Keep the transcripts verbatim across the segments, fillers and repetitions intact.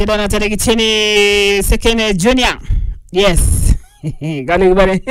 Dana tare chini second junior. Yes. Gali bare.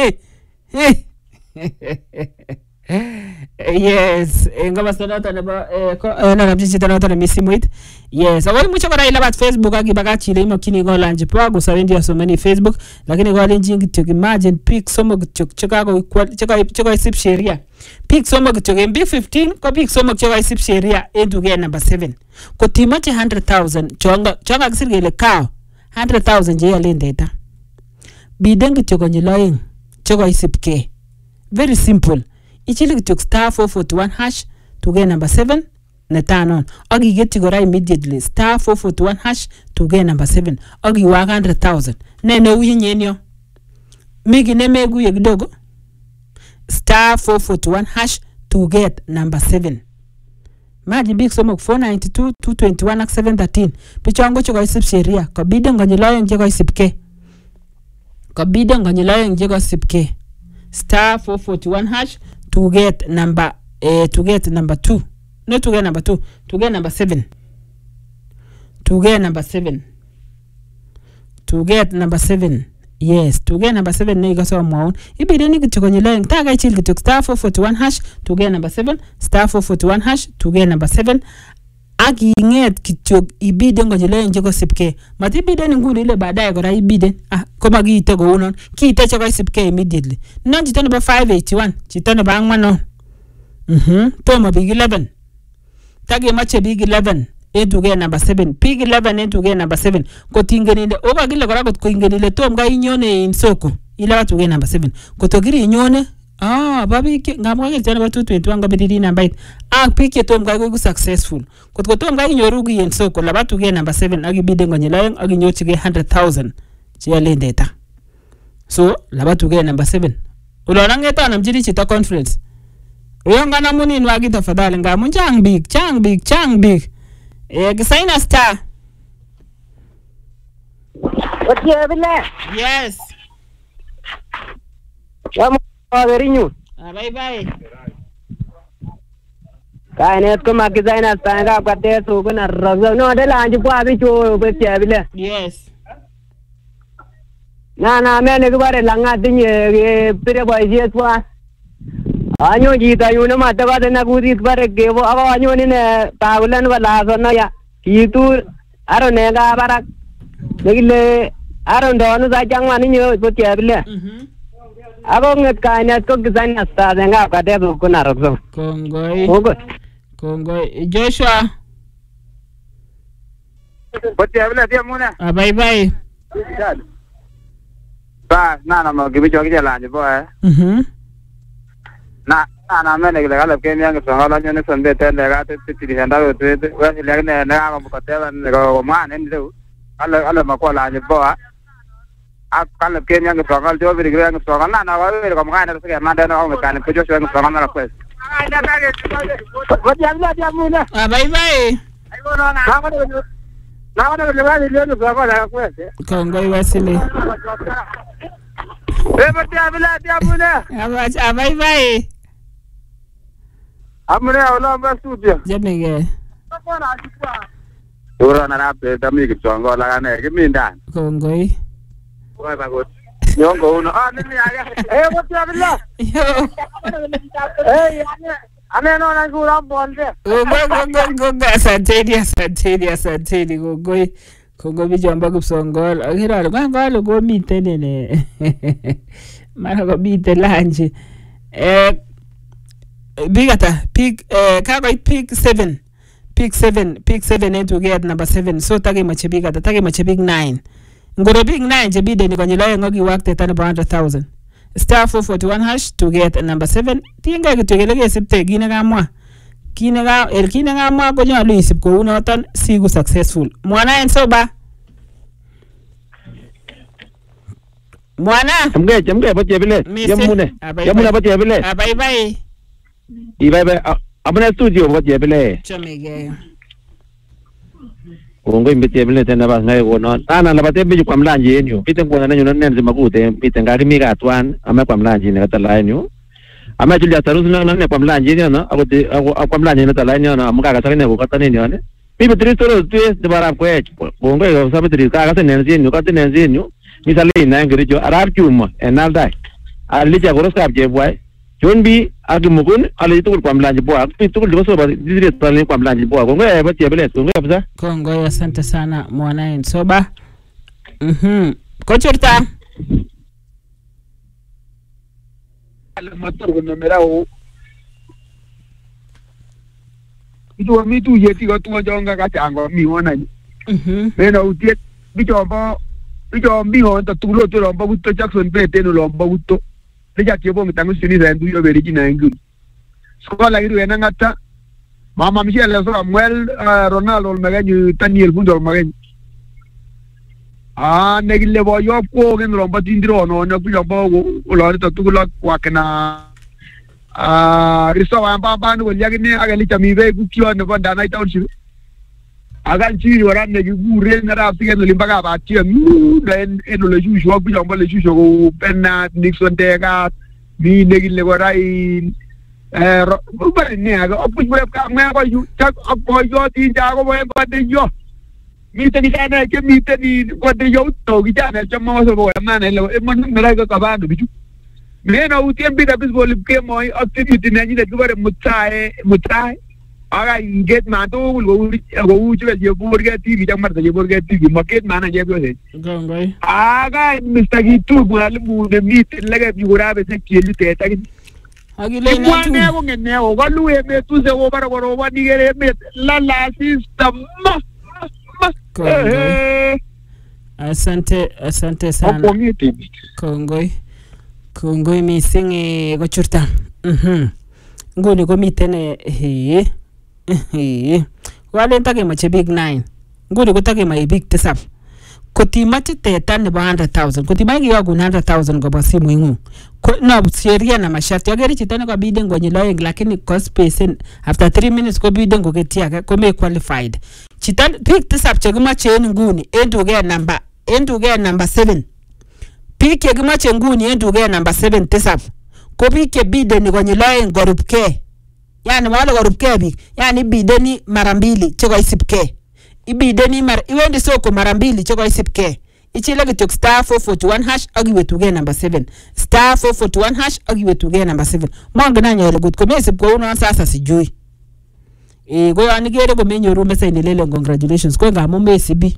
Yes, ngoma sonata na ba eh na mjiji tanata na misimu it. Yes, awali mucha bara ila bat Facebook akibaga chile imo kini go lanje pa go sawendi ya so many Facebook lakini go lanje ngityo imagine pick somo gityo cheka go cheka cheka isip sheria. Pick somo gityo M B fifteen ko pick somo cheka isip sheria into get number seven. Ko timache one hundred thousand chonga chonga kisirgele ka one hundred thousand je yale data. Biden gityo go nyiloing cheka isip ke. Very simple. Ichili took star four forty-one hash to get number seven. Netan on. Ogi get to go right immediately. Star four forty-one hash to get number seven. Ogi one hundred thousand. Nene uyenyenyo. Migi neme guye kidogo. Star four forty-one hash to get number seven. Maji big sum of four ninety-two, two twenty-one, seven thirteen. Pichongo choko isip sheria. Kabide nganyiloyo njego isipke. Kabide nganyiloyo njego isipke. Star four forty-one hash to get number uh, to get number two. Not to get number two, to get number seven. To get number seven. To get number seven. Yes, to get number seven no so amount. Ibi deni kichokonyelo taga ichil kitok star four forty-one hash to get number seven, star four forty-one hash to get number seven. Aki inget kichok ibide ngonyelo njego sipke. Mati ibide ngulu ile baadaye kora ibide. Ah, koma giite go unon. Kiite choko sipke immediately. Non chitano ba five eighty-one. Chitano ba angmano. Mhm. Toma big eleven. Tagi mache big eleven. Into get number seven. Big eleven into get number seven. Kotingenile. Oga gile kora kot koingenile. Tom ga inyone insoko. Ila to get number seven. Kotogiri inyone. Ah, babi ngamwa ke tena ba two twenty-one ngabidi number eight. Ah, pike tom ga go successful. Kot ko tom ga inyoru gi ensoko la ba to get number seven agi bide ngonyela agi nyochi ge one hundred thousand. Chiyale data. So, la ba to get number seven. Ulona ngeta na mjiri chita conference. Uyonga na muni nwagi tafadhali ngamu chang big, chang big, chang big. Eh, kisaina star. What you have in there? Yes. Come on, very new. Ah, bye bye. Kainet ko magkisaina star ka pate so ko na ragza. No, de lanji po abi cho pe chabile. Yes. Na na me ne ko bare langa dinye pire boy jes po. Anyo jita yuna mata ba na gudit bare gevo aba anyo ni ne tagulan wala so na ya kitu aro ne ga barak negile aro ndonu sa jangwa ni nyo po chabile. Mhm. Abo nget kainet ko kisaina star nga ka de ko na ragza. Kongoi. Ogo. Kongoi. Joshua. Pati abla dia muna. Ah, bye bye. Ba na na mo gibi jogi jala bo eh. Mhm. Na na na me ne gala ke mi ang so ngala nyone sonde te le ga te ti di handa we te we le ne na ga ko te ne go ma ne ndi ala ala ma ko la bo a a kala ke mi ang so ngal jo bi ga ang so ngal na na wa we ko ma na se ma de na o ka ne ko jo so ang so ngal na ko Pati abla dia muna. Ah, bye bye. Ai go na na ko na ko le ga le no so ko la ko Kongoi Wasile. Eh, pati abla dia muna. Ah, bye bye. Amre ola ba studio. Jamege. Ora na na pe dami ki chongo la ne ki mindan. Kongoi. Wa ba go. Yongo uno. Ah, ni ya. Eh, pati abla. Yo. Eh, ane ane no na gura bonde. Go go go go go asanteni asanteni asanteni kongoi. Kongoi bijamba kusongol. Akira ngalo go mitene ne. Mara go mite lanji. Eh Big ata pick uh kago pick seven. Pick seven, pick seven and to get number seven. So tage mache big ata tage mache big nine. Ngoro big nine je bide ni konyela ngogi wakte tana one hundred thousand. Star four forty-one hash to get number seven. Tinga kitugelege sipte gine gamwa. Kine ga el kine gamwa ko nyalu isip ko unoton sigu successful. Mwana en soba. Mwana. Jamge jamge pati abile. Jamune. Jamuna pati abile. Ah, bye bye. Ibai bai abana studio pati abile. Chamege. Ongo imbiti abile tena ba ngai go non. Ana la pati biju kwamlanje yenyu. Pite ngona nanyu non nzi magute pite ngari miga atwan ama kwamlanje ne katala yenyu. Ama julia tarusu na ne kwamlanje ne no. Agote akwamlanje ne tala yenyu no amuka katala ne go katane ne. mi Beatrice Toros tues de barab kwech bongo yo sa Beatrice ka ka nenzi nyu ka nenzi nyu mi sale na ngirijo arab chuma enaldai ali ja goros kap je boy jonbi ag mugun ali tukul kwa mlanji boy pi tukul diboso ba didire tale kwa mlanji boy bongo e ba tiebele bongo abza kongo asante sana mwana en soba mhm kochurta ala mator ko numerao itu mi tu yeti ko tu jonga ka chango mi wona mhm mena utiet bichombo bichombi ho ta tulo to lombo butto Jackson Pete no lombo butto le ja tiebo mitangu sini rendu yo beriji na ngu skola iru ena ngata mama Michelle so Samuel Ronaldo maganyu Daniel Fundol maganyu ah negile bo yo ko gen lombo tindiro no no bichombo ko lo ta tulo kwa kana ah riso wa baba no yagine agali chamibe kukio no banda na itaunshi agal chiri warane gure ngara pige no limbaga ba tia mu den eno le juju wa bichombo le juju ko penna Nixon tega mi negile warai eh ba ne aga opu ba ka me ko yu tak ko yo ti ja ko ba de yo mi tani kana ke mi tani ko de yo to gi ja na chamo so bo ma ne lo e mon mera ko ka ba do bichu me na u tiempi da bis bol ke moy activity ne ni de bare mutae mutae aga inget ma to go go u je je burger tv ja mar je burger tv market mana je go se gongoi aga mister gitu bual mu de mi lega bi gura be se kielu te ta agile ni na tu ne go ne o ga lu e me tu se go bara go wa ni gere me la la system ma Kongoi. Asante, asante sana. Kongoi. Kongoi missing eh gochurta. Mhm. Ngoni komiten eh eh. Wale take mache big nine. Ngoni ko take mai big tisap. Kotimache teta nebo one hundred thousand. Kotimache kiyogun one hundred thousand koba simu ingu. Ko no sheria na masharti. Ageri chito ne kwa biden kwenye loyeng lakini kwa space after three minutes ko biden ko ketia ko me qualified. Chito big tisap chekimache en nguni enduge number enduge number seven. Pik chekimache nguni enduge number seven tisap. Ko pik ke biden kwenye loyeng korupke. Yani wale korupke bik. Yani bideni mara mbili cheko isipke. Ibideni mar iwendi soko mara mbili choko isipke. Ichile kitok star four forty-one hash agiwe tuge number seven. Star four forty-one hash agiwe tuge number seven. Mwanga na nyele gut kome isip kwa uno sasa sijui. E kwa anigere kwa menyoru mesa inilele congratulations kwa nga mume isibi.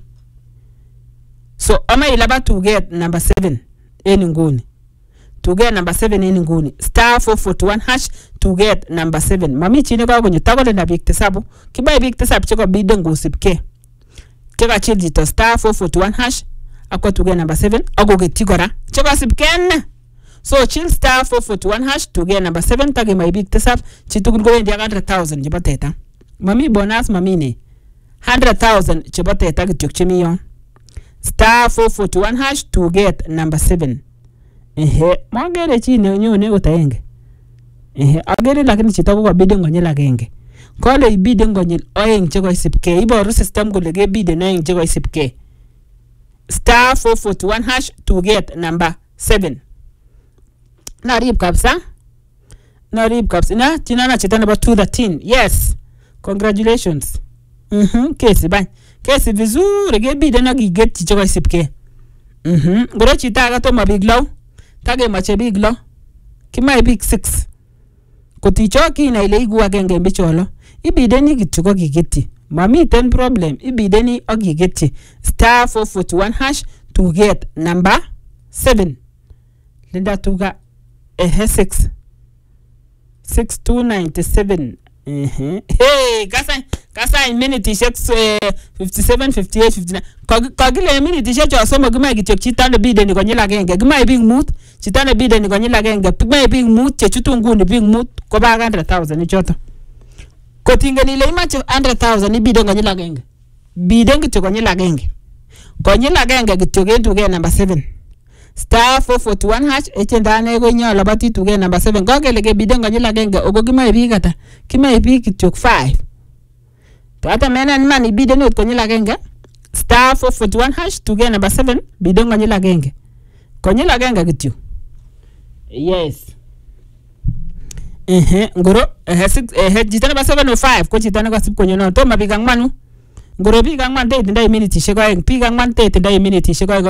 So ama ilaba tuge number seven eni nguni. Tuge number seven eni nguni. Star four forty-one hash tuge number seven. Mami chini kwa kwenye takole na big tesabu. Kibai big tesabu choko biden ngusipke. Cheka chilji to star four forty-one hash akwa tuge number seven ago getigora cheka sipken so chill star four forty-one hash tuge number seven tage my big tesap chitugul go endi one hundred thousand jibateta mami bonus mami ne one hundred thousand jibateta gityok chimiyon star four forty-one hash to get number seven ehe magere chi ne nyone utaenge ehe agere lakini chitoko kwa bidin ngonyela agenge kole ibide ngonyil oeng cheko isipke iboru system kole ke bide oeng cheko isipke star four forty-one hash to get number seven na rib kapsa na rib kapsa na tinana chita number two thirteen yes congratulations mhm kesi bany kesi vizuri ke bide na giget cheko isipke mhm ngoro chita ga to mabig law tage mache big law kimai big six kotichoki na ile igwa genge mbicholo ibideni gituko gigeti mami ten problem ibideni ogigeti star four forty-one hash to get number seven linda tuga eh six six two nine seven eh hey kasa kasa minute six fifty-seven fifty-eight fifty-nine kagile minute six asoma gima gichok chitane bideni konyila genge gima big mood chitane bideni konyila genge gima big mood chechutu nguni big mood ko ba one hundred thousand ichoto kotingeni ile imache one hundred thousand ibide konyila genge bide ngito konyila genge konyila genge gito gentu ge number seven star four forty-one hash echendane go nyala batitu ge number seven gogele ge bide konyila genge ogo gima ibigata kima ibiki tok five to ata mena ni mani bide not konyila genge star four forty-one hash to ge number seven bide konyila genge konyila genge gito yes eh ngoro eh six eh jitana ba seven oh five ko jitana ba sip konyo no to mabigang manu ngoro biik ang'wan tetindoi minitishek oeng biik ang'wan tetindoi minitishek oeng